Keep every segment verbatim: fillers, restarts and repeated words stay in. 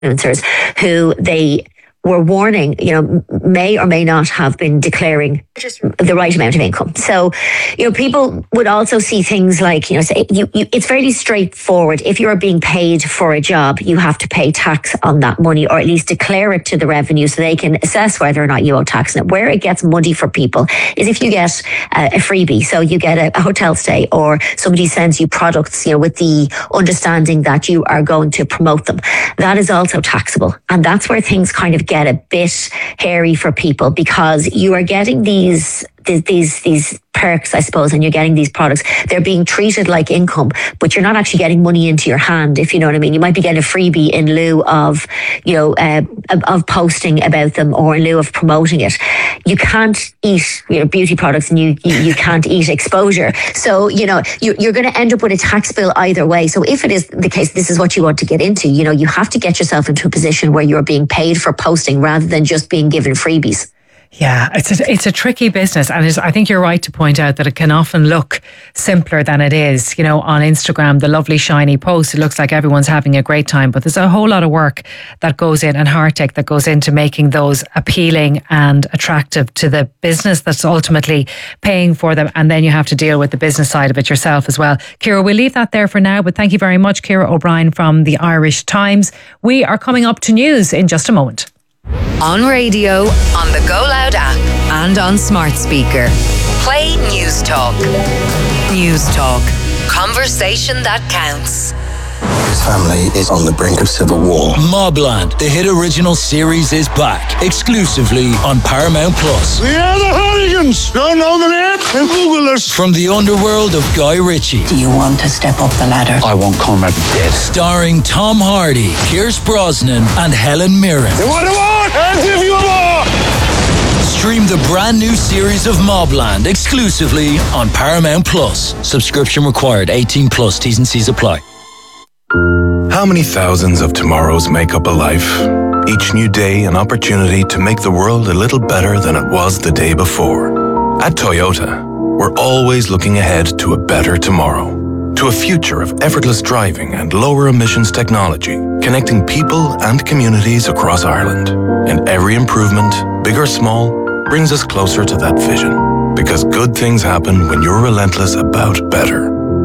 influencers who they were warning, you know, may or may not have been declaring the right amount of income. So, you know, people would also see things like, you know, say you, you, it's fairly straightforward. If you're being paid for a job, you have to pay tax on that money, or at least declare it to the revenue so they can assess whether or not you owe tax on it. Where it gets muddy for people is if you get uh, a freebie. So you get a, a hotel stay, or somebody sends you products, you know, with the understanding that you are going to promote them. That is also taxable. And that's where things kind of get a bit hairy for people, because you are getting these these these, these perks, I suppose, and you're getting these products. They're being treated like income, but you're not actually getting money into your hand, if you know what I mean. You might be getting a freebie in lieu of, you know, uh, of posting about them, or in lieu of promoting it. You can't eat, you know, beauty products, and you you, you can't eat exposure. So, you know, you, you're going to end up with a tax bill either way. So if it is the case, this is what you want to get into, you know, you have to get yourself into a position where you're being paid for posting rather than just being given freebies. Yeah, it's a, it's a tricky business, and it's, I think you're right to point out that it can often look simpler than it is. You know, on Instagram, the lovely shiny post, it looks like everyone's having a great time, but there's a whole lot of work that goes in, and heartache that goes into making those appealing and attractive to the business that's ultimately paying for them, and then you have to deal with the business side of it yourself as well. Ciara, we'll leave that there for now, but thank you very much, Ciara O'Brien from the Irish Times. We are coming up to news in just a moment. On radio, on the Go Loud app, and on smart speaker. Play News Talk. News Talk. Conversation that counts. His family is on the brink of civil war. Mobland, the hit original series, is back exclusively on Paramount Plus. We are the Hooligans. Don't know the name? Then Google us. From the underworld of Guy Ritchie. Do you want to step up the ladder? I won't come out dead. Starring Tom Hardy, Pierce Brosnan, and Helen Mirren. You want a war? I'll give you a war. Stream the brand new series of Mobland exclusively on Paramount Plus. Subscription required. eighteen plus. T's and C's apply. How many thousands of tomorrows make up a life? Each new day an opportunity to make the world a little better than it was the day before. At Toyota, we're always looking ahead to a better tomorrow, to a future of effortless driving and lower emissions technology, connecting people and communities across Ireland. And every improvement, big or small, brings us closer to that vision. Because good things happen when you're relentless about better.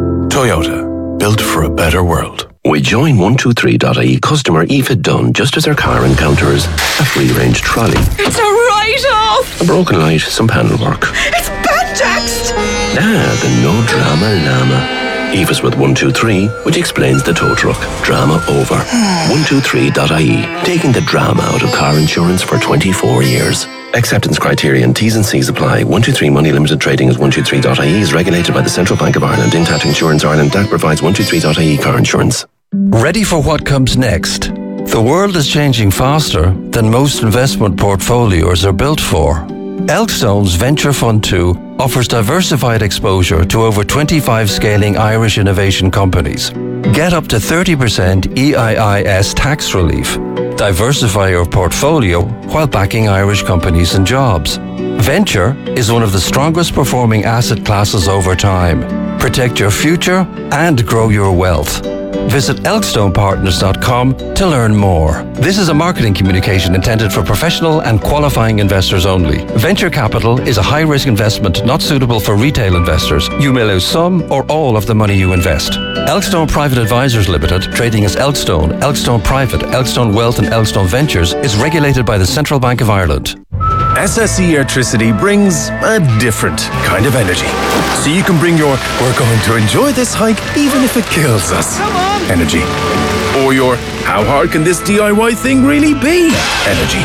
Toyota, built for a better world. We join one two three dot I E customer Aoife Dunn just as her car encounters a free-range trolley. It's a write-off! A broken light, some panel work. It's bad-taxed! Ah, the no drama llama. Aoife's with one two three, which explains the tow truck. Drama over. one two three dot I E, taking the drama out of car insurance for twenty-four years. Acceptance criteria and T's and C's apply. one two three Money Limited Trading as one two three dot I E is regulated by the Central Bank of Ireland. Intact Insurance Ireland D A C provides one two three dot I E car insurance. Ready for what comes next? The world is changing faster than most investment portfolios are built for. Elkstone's Venture Fund two offers diversified exposure to over twenty-five scaling Irish innovation companies. Get up to thirty percent E I I S tax relief. Diversify your portfolio while backing Irish companies and jobs. Venture is one of the strongest performing asset classes over time. Protect your future and grow your wealth. Visit elkstone partners dot com to learn more. This is a marketing communication intended for professional and qualifying investors only. Venture capital is a high-risk investment not suitable for retail investors. You may lose some or all of the money you invest. Elkstone Private Advisors Limited, trading as Elkstone, Elkstone Private, Elkstone Wealth and Elkstone Ventures, is regulated by the Central Bank of Ireland. S S E Airtricity brings a different kind of energy. So you can bring your, we're going to enjoy this hike even if it kills us, energy. Or your, how hard can this D I Y thing really be, energy.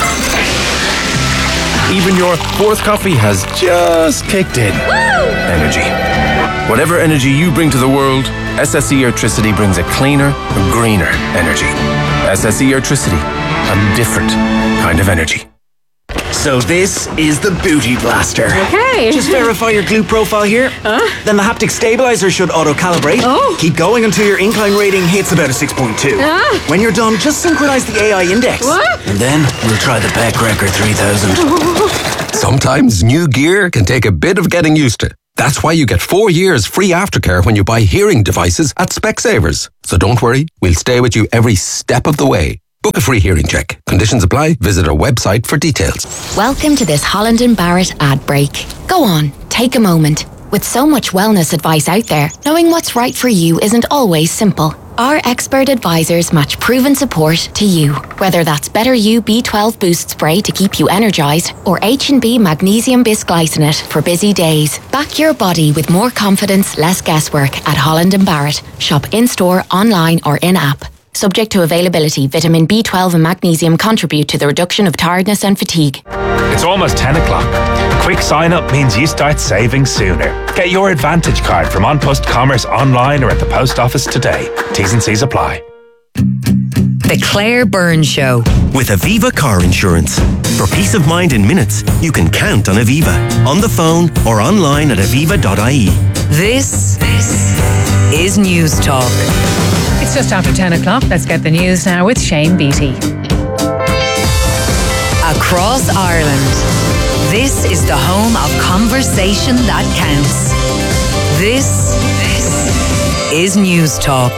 Even your fourth coffee has just kicked in, energy. Whatever energy you bring to the world, S S E Airtricity brings a cleaner, greener energy. S S E Airtricity, a different kind of energy. So this is the Booty Blaster. Okay. Just verify your glute profile here. Huh? Then the haptic stabilizer should auto-calibrate. Oh. Keep going until your incline rating hits about a six point two. Ah. When you're done, just synchronize the A I index. What? And then we'll try the Peckrecker three thousand. Sometimes new gear can take a bit of getting used to. That's why you get four years free aftercare when you buy hearing devices at Specsavers. So don't worry, we'll stay with you every step of the way. Book a free hearing check. Conditions apply. Visit our website for details. Welcome to this Holland and Barrett ad break. Go on, take a moment. With so much wellness advice out there, knowing what's right for you isn't always simple. Our expert advisors match proven support to you. Whether that's Better You B twelve Boost Spray to keep you energised or H and B Magnesium Bisglycinate for busy days. Back your body with more confidence, less guesswork at Holland and Barrett. Shop in-store, online or in-app. Subject to availability, vitamin B twelve and magnesium contribute to the reduction of tiredness and fatigue. It's almost ten o'clock. Quick sign up means you start saving sooner. Get your Advantage card from An Post Commerce online or at the post office today. T's and C's apply. The Claire Byrne Show. With Aviva Car Insurance. For peace of mind in minutes, you can count on Aviva. On the phone or online at aviva dot I E. This, this is News Talk. It's just after ten o'clock. Let's get the news now with Shane Beattie. Across Ireland, this is the home of conversation that counts. This, this is News Talk.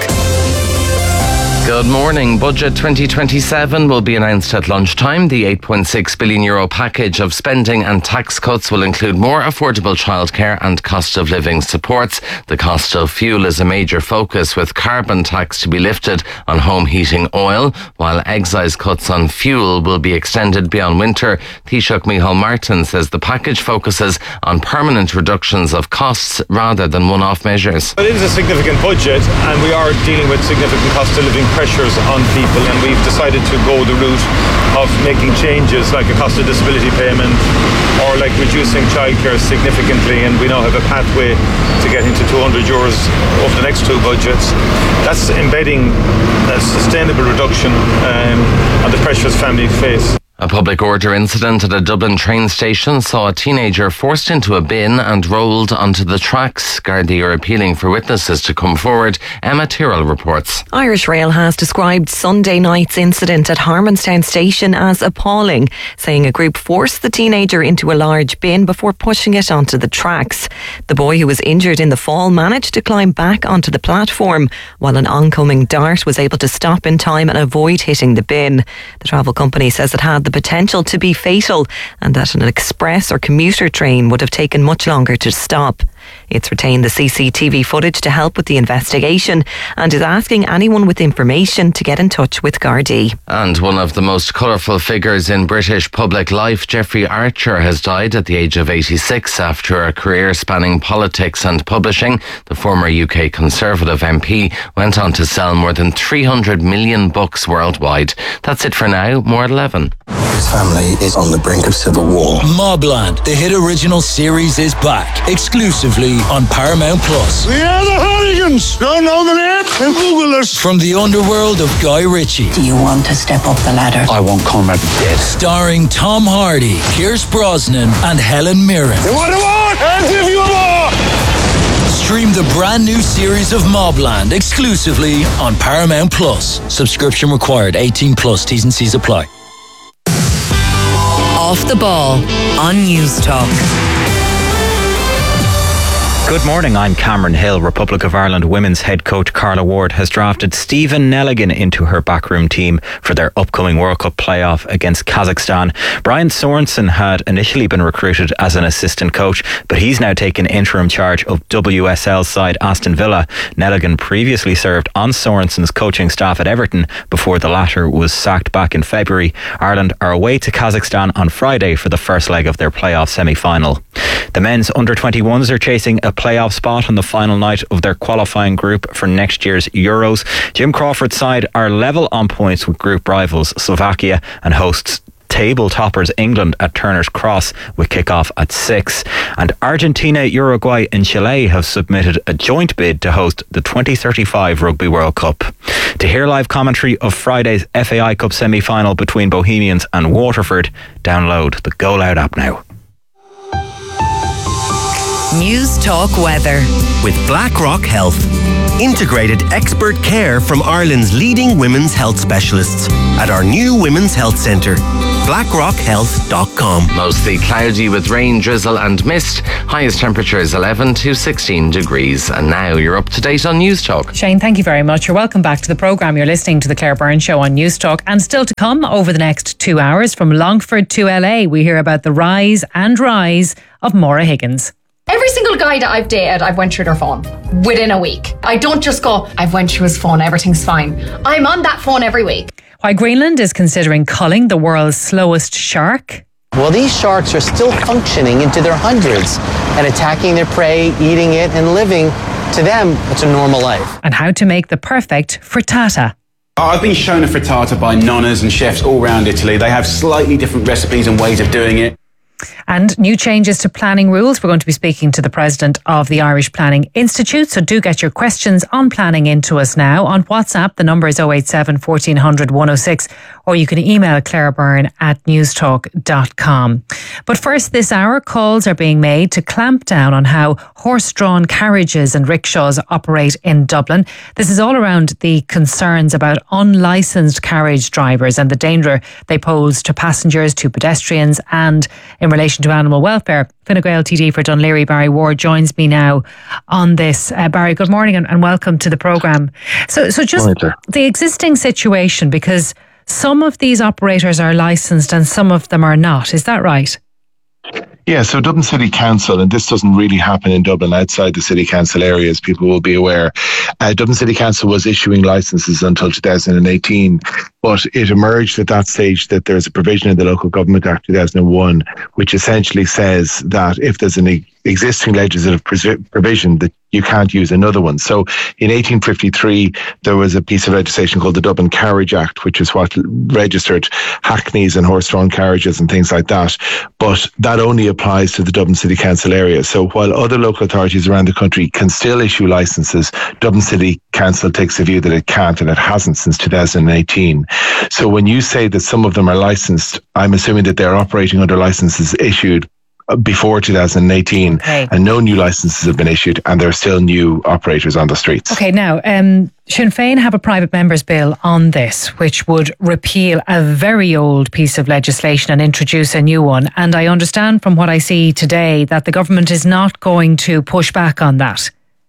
Good morning. Budget twenty twenty-seven will be announced at lunchtime. The eight point six billion euro package of spending and tax cuts will include more affordable childcare and cost of living supports. The cost of fuel is a major focus, with carbon tax to be lifted on home heating oil, while excise cuts on fuel will be extended beyond winter. Taoiseach Micheál Martin says the package focuses on permanent reductions of costs rather than one-off measures. It is a significant budget, and we are dealing with significant cost of living pressures on people, and we've decided to go the route of making changes like a cost of disability payment or like reducing childcare significantly, and we now have a pathway to getting to two hundred euros over the next two budgets. That's embedding a sustainable reduction um, on the pressures families face. A public order incident at a Dublin train station saw a teenager forced into a bin and rolled onto the tracks. Gardaí are appealing for witnesses to come forward. Emma Tyrrell reports. Irish Rail has described Sunday night's incident at Harmonstown station as appalling, saying a group forced the teenager into a large bin before pushing it onto the tracks. The boy, who was injured in the fall, managed to climb back onto the platform, while an oncoming dart was able to stop in time and avoid hitting the bin. The travel company says it had the potential to be fatal and that an express or commuter train would have taken much longer to stop. It's retained the C C T V footage to help with the investigation and is asking anyone with information to get in touch with Gardaí. And one of the most colourful figures in British public life, Jeffrey Archer, has died at the age of eighty-six after a career spanning politics and publishing. The former U K Conservative M P went on to sell more than three hundred million books worldwide. That's it for now. More at eleven. His family is on the brink of civil war. Mobland, the hit original series, is back exclusively on Paramount Plus. We are the Hooligans. Don't know the name? And Google us. From the underworld of Guy Ritchie. Do you want to step up the ladder? I want Conrad dead. Starring Tom Hardy, Pierce Brosnan and Helen Mirren. You want to want? I'll give you more. Stream the brand new series of Mobland exclusively on Paramount Plus. Subscription required. eighteen plus. T's and C's apply. Off the Ball on News Talk. Good morning, I'm Cameron Hill. Republic of Ireland women's head coach Carla Ward has drafted Stephen Nelligan into her backroom team for their upcoming World Cup playoff against Kazakhstan. Brian Sorensen had initially been recruited as an assistant coach, but he's now taken interim charge of W S L side Aston Villa. Nelligan previously served on Sorensen's coaching staff at Everton before the latter was sacked back in February. Ireland are away to Kazakhstan on Friday for the first leg of their playoff semi-final. The men's under twenty-ones are chasing a playoff spot on the final night of their qualifying group for next year's Euros. Jim Crawford's side are level on points with group rivals Slovakia and hosts table toppers England at Turner's Cross with kick-off at six. And Argentina, Uruguay and Chile have submitted a joint bid to host the twenty thirty-five Rugby World Cup. To hear live commentary of Friday's F A I Cup semi-final between Bohemians and Waterford, download the Go Loud app now. News Talk Weather. With BlackRock Health. Integrated expert care from Ireland's leading women's health specialists at our new Women's Health Centre. blackrock health dot com. Mostly cloudy with rain, drizzle and mist. Highest temperature is eleven to sixteen degrees. And now you're up to date on News Talk. Shane, thank you very much. You're welcome back to the programme. You're listening to the Claire Byrne Show on News Talk. And still to come over the next two hours from Longford to L A, we hear about the rise and rise of Maura Higgins. Every single guy that I've dated, I've went through their phone within a week. I don't just go, I've went through his phone, everything's fine. I'm on that phone every week. Why Greenland is considering culling the world's slowest shark. Well, these sharks are still functioning into their hundreds and attacking their prey, eating it and living. To them, it's a normal life. And how to make the perfect frittata. I've been shown a frittata by nonnas and chefs all around Italy. They have slightly different recipes and ways of doing it. And new changes to planning rules. We're going to be speaking to the president of the Irish Planning Institute. So do get your questions on planning into us now. On WhatsApp, the number is oh eight seven, fourteen hundred, one oh six, or you can email Claire Byrne at newstalk dot com. But first this hour, calls are being made to clamp down on how horse-drawn carriages and rickshaws operate in Dublin. This is all around the concerns about unlicensed carriage drivers and the danger they pose to passengers, to pedestrians, and in relation to animal welfare. Fine Gael T D for Dunleary, Barry Ward, joins me now on this. Uh, Barry, good morning and, and welcome to the programme. So, so just Morning, the existing situation, because some of these operators are licensed and some of them are not. Is that right? Yeah, so Dublin City Council, and this doesn't really happen in Dublin outside the City Council areas, people will be aware. Uh, Dublin City Council was issuing licences until two thousand eighteen, but it emerged at that stage that there's a provision in the Local Government Act two thousand one which essentially says that if there's an e- existing legislative provision that you can't use another one. So in eighteen fifty-three, there was a piece of legislation called the Dublin Carriage Act, which is what registered hackneys and horse-drawn carriages and things like that. But that only applies to the Dublin City Council area. So while other local authorities around the country can still issue licences, Dublin City Council takes the view that it can't, and it hasn't since two thousand eighteen. So when you say that some of them are licensed, I'm assuming that they're operating under licences issued before two thousand eighteen, okay, and no new licences have been issued, and there are still new operators on the streets. Okay, now, um, Sinn Féin have a private member's bill on this, which would repeal a very old piece of legislation and introduce a new one. And I understand from what I see today that the government is not going to push back on that.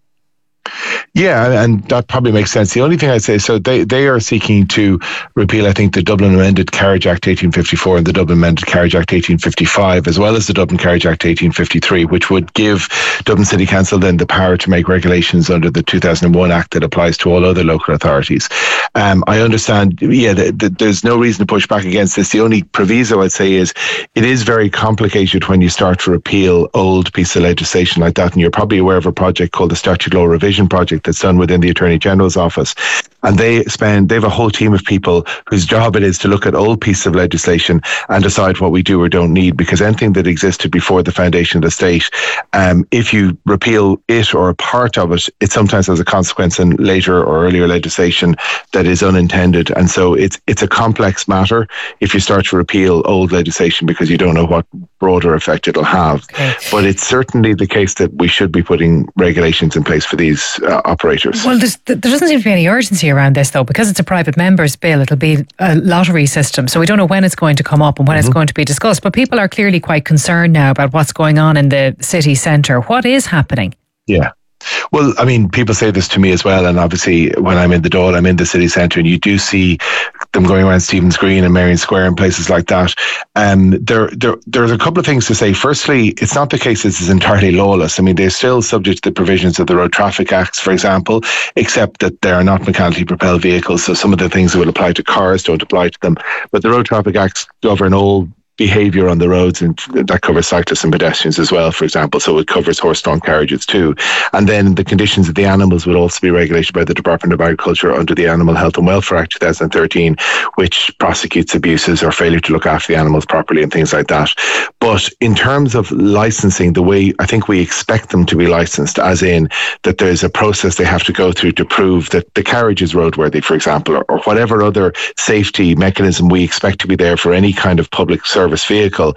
Yeah, and that probably makes sense. The only thing I'd say, so they, they are seeking to repeal, I think, the Dublin Amended Carriage Act eighteen fifty-four and the Dublin Amended Carriage Act eighteen fifty-five, as well as the Dublin Carriage Act eighteen fifty-three, which would give Dublin City Council then the power to make regulations under the two thousand one Act that applies to all other local authorities. Um, I understand, yeah, the, the, there's no reason to push back against this. The only proviso I'd say is it is very complicated when you start to repeal old piece of legislation like that, and you're probably aware of a project called the Statute Law Revision Project that's done within the Attorney General's office, and they spend they have a whole team of people whose job it is to look at old pieces of legislation and decide what we do or don't need, because anything that existed before the foundation of the state, um, if you repeal it or a part of it, it sometimes has a consequence in later or earlier legislation that is unintended, and so it's it's a complex matter if you start to repeal old legislation, because you don't know what broader effect it'll have. Okay. But it's certainly the case that we should be putting regulations in place for these uh, operators. Well, there doesn't seem to be any urgency around this, though, because it's a private member's bill. It'll be a lottery system, so we don't know when it's going to come up and when mm-hmm. it's going to be discussed. But people are clearly quite concerned now about what's going on in the city centre. What is happening? Yeah. Well, I mean, people say this to me as well, and obviously when I'm in the Dáil, I'm in the city centre, and you do see them going around Stephen's Green and Marion Square and places like that. Um, there, there, there's a couple of things to say. Firstly, it's not the case this is entirely lawless. I mean, they're still subject to the provisions of the Road Traffic Acts, for example, except that they are not mechanically propelled vehicles, so some of the things that will apply to cars don't apply to them. But the Road Traffic Acts govern all behaviour on the roads, and that covers cyclists and pedestrians as well, for example, so it covers horse-drawn carriages too. And then the conditions of the animals would also be regulated by the Department of Agriculture under the Animal Health and Welfare Act two thousand thirteen, which prosecutes abuses or failure to look after the animals properly and things like that. But in terms of licensing, the way I think we expect them to be licensed, as in that there's a process they have to go through to prove that the carriage is roadworthy, for example, or, or whatever other safety mechanism we expect to be there for any kind of public service service vehicle,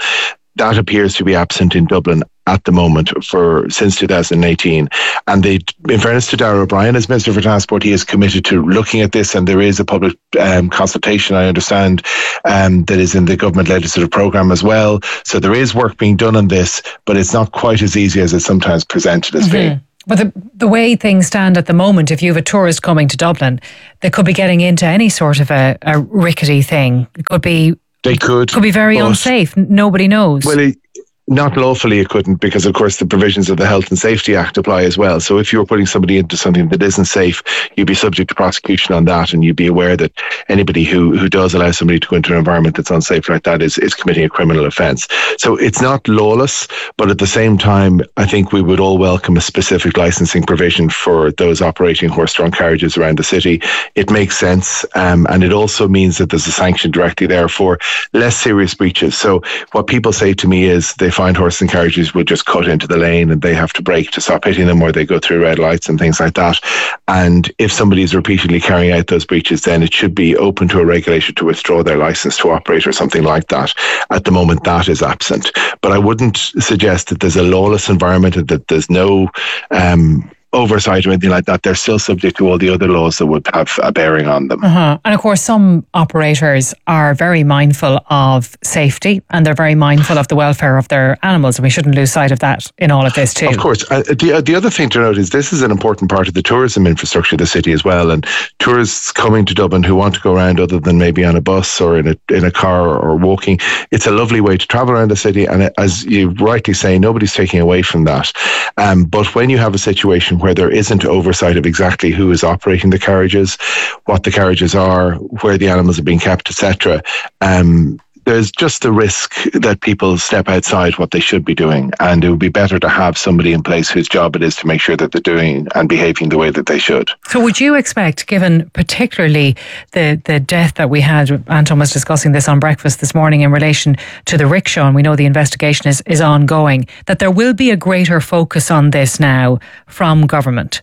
that appears to be absent in Dublin at the moment for since two thousand eighteen. And they, in fairness to Darragh O'Brien as Minister for Transport, he is committed to looking at this, and there is a public um, consultation, I understand, um, that is in the government legislative programme as well. So there is work being done on this, but it's not quite as easy as it's sometimes presented as mm-hmm. being. But the, the way things stand at the moment, if you have a tourist coming to Dublin, they could be getting into any sort of a, a rickety thing. It could be They could. Could be very unsafe. Nobody knows. Well, it, not lawfully it couldn't, because of course the provisions of the Health and Safety Act apply as well. So if you were putting somebody into something that isn't safe, you'd be subject to prosecution on that, and you'd be aware that anybody who, who does allow somebody to go into an environment that's unsafe like that is, is committing a criminal offence. So it's not lawless, but at the same time, I think we would all welcome a specific licensing provision for those operating horse-drawn carriages around the city. It makes sense, um, and it also means that there's a sanction directly there for less serious breaches. So what people say to me is they find horses and carriages will just cut into the lane and they have to brake to stop hitting them, or they go through red lights and things like that. And if somebody is repeatedly carrying out those breaches, then it should be open to a regulator to withdraw their licence to operate or something like that. At the moment, that is absent. But I wouldn't suggest that there's a lawless environment and that there's no um, oversight or anything like that. They're still subject to all the other laws that would have a bearing on them. Uh-huh. And of course, some operators are very mindful of safety, and they're very mindful of the welfare of their animals, and we shouldn't lose sight of that in all of this too. Of course. Uh, the, the other thing to note is this is an important part of the tourism infrastructure of the city as well, and tourists coming to Dublin who want to go around other than maybe on a bus or in a, in a car or walking, it's a lovely way to travel around the city, and as you rightly say, nobody's taking away from that. Um, but when you have a situation where there isn't oversight of exactly who is operating the carriages, what the carriages are, where the animals are being kept, et cetera, um, there's just the risk that people step outside what they should be doing, and it would be better to have somebody in place whose job it is to make sure that they're doing and behaving the way that they should. So would you expect, given particularly the, the death that we had, Anton was discussing this on breakfast this morning in relation to the rickshaw, and we know the investigation is, is ongoing, that there will be a greater focus on this now from government?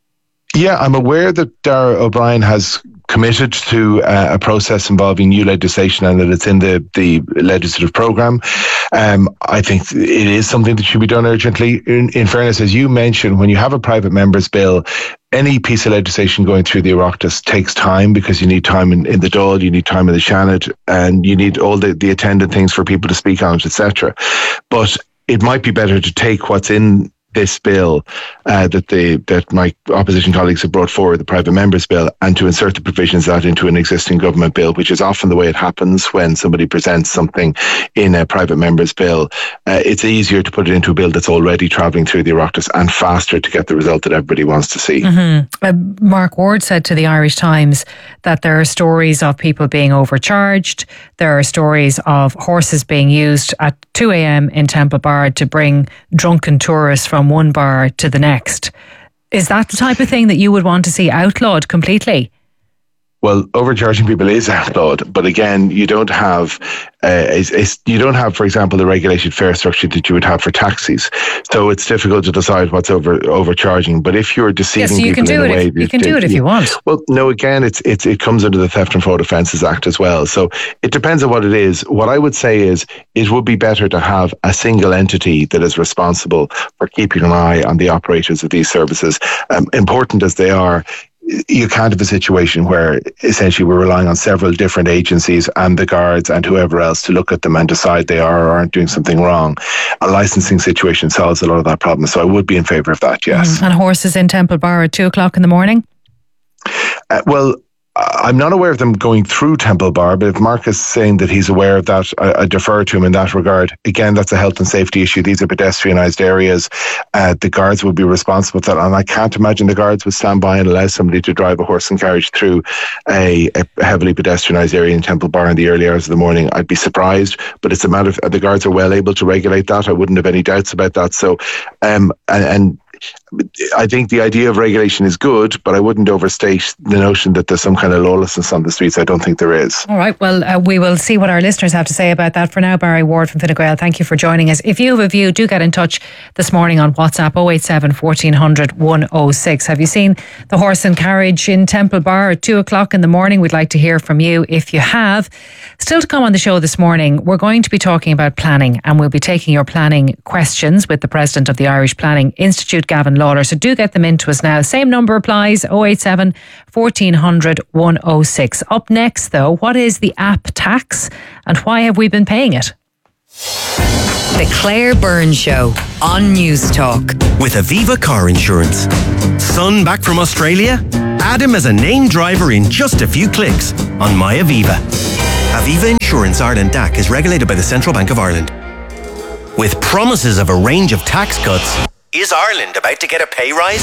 Yeah, I'm aware that Darragh O'Brien has committed to uh, a process involving new legislation, and that it's in the, the legislative programme. Um, I think it is something that should be done urgently. In, in fairness, as you mentioned, when you have a private member's bill, any piece of legislation going through the Oireachtas takes time, because you need time in, in the Dáil, you need time in the Seanad, and you need all the, the attendant things for people to speak on it, et cetera. But it might be better to take what's in this bill uh, that the that my opposition colleagues have brought forward, the private members bill, and to insert the provisions of that into an existing government bill, which is often the way it happens when somebody presents something in a private members bill. Uh, it's easier to put it into a bill that's already travelling through the Oireachtas, and faster to get the result that everybody wants to see. Mm-hmm. Uh, Mark Ward said to the Irish Times that there are stories of people being overcharged. There are stories of horses being used at two a.m. in Temple Bar to bring drunken tourists from one bar to the next. Is that the type of thing that you would want to see outlawed completely? Well, overcharging people is outlawed, but again, you don't have, uh, it's, it's, you don't have, for example, the regulated fare structure that you would have for taxis. So it's difficult to decide what's over overcharging. But if you're deceiving yes, so you people can do in it a way, if, you can do it if you want. Well, no, again, it's it's it comes under the Theft and Fraud Offences Act as well. So it depends on what it is. What I would say is it would be better to have a single entity that is responsible for keeping an eye on the operators of these services, um, important as they are. You can't have a situation where essentially we're relying on several different agencies and the guards and whoever else to look at them and decide they are or aren't doing something wrong. A licensing situation solves a lot of that problem. So I would be in favour of that, yes. Mm. And horses in Temple Bar at two o'clock in the morning? Uh, well, I'm not aware of them going through Temple Bar, but if Mark is saying that he's aware of that, I, I defer to him in that regard. Again, that's a health and safety issue. These are pedestrianised areas. Uh, the guards would be responsible for that, and I can't imagine the guards would stand by and allow somebody to drive a horse and carriage through a, a heavily pedestrianised area in Temple Bar in the early hours of the morning. I'd be surprised, but it's a matter of the guards are well able to regulate that. I wouldn't have any doubts about that. So, um, and, and I think the idea of regulation is good, but I wouldn't overstate the notion that there's some kind of lawlessness on the streets. I don't think there is. All right, well, uh, we will see what our listeners have to say about that. For now, Barry Ward from Fine Gael, thank you for joining us. If you have a view, do get in touch this morning on WhatsApp oh eight seven, fourteen hundred, one oh six. Have you seen the horse and carriage in Temple Bar at two o'clock in the morning? We'd like to hear from you if you have. Still to come on the show this morning, we're going to be talking about planning, and we'll be taking your planning questions with the President of the Irish Planning Institute, Gavin Lawler. So do get them into us now. Same number applies, oh eight seven, fourteen hundred, one oh six. Up next, though, what is the app tax and why have we been paying it? The Claire Byrne Show on News Talk. With Aviva Car Insurance. Son back from Australia? Add him as a named driver in just a few clicks on My Aviva. Aviva Insurance Ireland D A C is regulated by the Central Bank of Ireland. With promises of a range of tax cuts, is Ireland about to get a pay rise?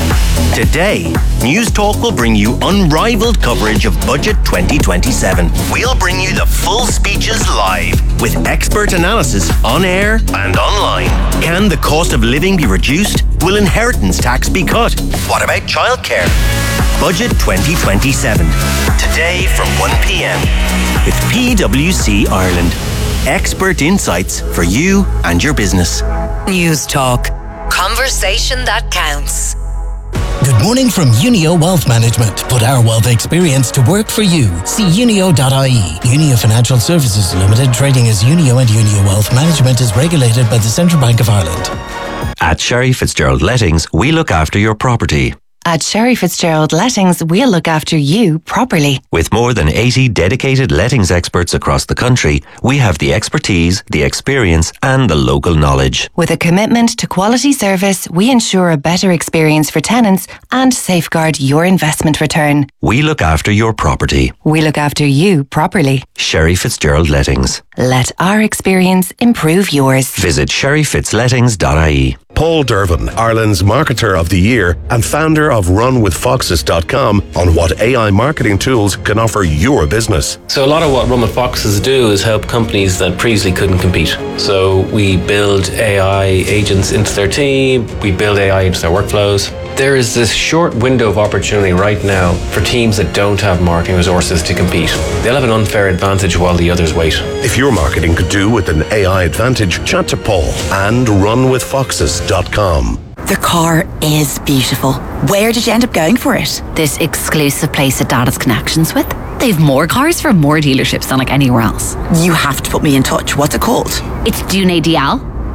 Today, News Talk will bring you unrivaled coverage of Budget twenty twenty-seven. We'll bring you the full speeches live with expert analysis on air and online. Can the cost of living be reduced? Will inheritance tax be cut? What about childcare? Budget twenty twenty-seven. Today from one p.m. with P W C Ireland. Expert insights for you and your business. News Talk. Conversation that counts. Good morning from Unio Wealth Management. Put our wealth experience to work for you. See unio dot I E. Unio Financial Services Limited, trading as Unio, and Unio Wealth Management is regulated by the Central Bank of Ireland. At Sherry Fitzgerald Lettings, we look after your property. At Sherry Fitzgerald Lettings, we'll look after you properly. With more than eighty dedicated lettings experts across the country, we have the expertise, the experience and the local knowledge. With a commitment to quality service, we ensure a better experience for tenants and safeguard your investment return. We look after your property. We look after you properly. Sherry Fitzgerald Lettings. Let our experience improve yours. Visit sherry fitz lettings dot I E. Paul Dervin, Ireland's Marketer of the Year and founder of run with foxes dot com, on what A I marketing tools can offer your business. So a lot of what Run with Foxes do is help companies that previously couldn't compete. So we build A I agents into their team, we build A I into their workflows. There is this short window of opportunity right now for teams that don't have marketing resources to compete. They'll have an unfair advantage while the others wait. If your marketing could do with an A I advantage, chat to Paul and run with foxes dot com. The car is beautiful. Where did you end up going for it? This exclusive place that Dad has connections with. They've more cars from more dealerships than like anywhere else. You have to put me in touch. What's it called? It's Dune Dial.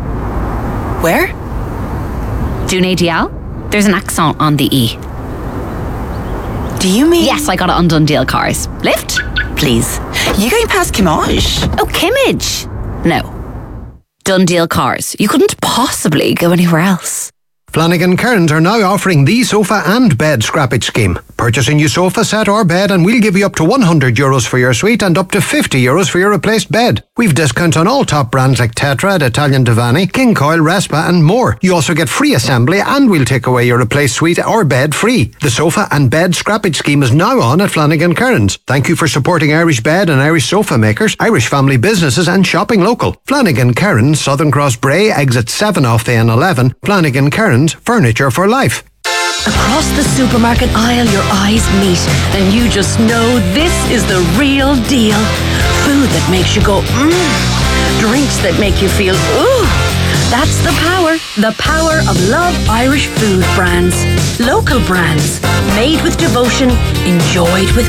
Where? Dune Dial. There's an accent on the E. Do you mean? Yes, I got it on Dundee Cars. Lift? Please. You going past Kimmage? Oh, Kimmage? No. Dundee Cars. You couldn't possibly go anywhere else. Flanagan Cairns are now offering the sofa and bed scrappage scheme. Purchase a new sofa set or bed and we'll give you up to one hundred euros for your suite and up to fifty euros for your replaced bed. We've discounts on all top brands like Tetra, Italian Divani, King Coil, Respa and more. You also get free assembly and we'll take away your replaced suite or bed free. The sofa and bed scrappage scheme is now on at Flanagan Cairns. Thank you for supporting Irish bed and Irish sofa makers, Irish family businesses and shopping local. Flanagan Cairns, Southern Cross Bray, exit seven off the N eleven. Flanagan Cairns, furniture for life. Across the supermarket aisle, your eyes meet, and you just know this is the real deal. Food that makes you go, mmm. Drinks that make you feel, ooh. That's the power, the power of Love Irish Food brands. Local brands, made with devotion, enjoyed with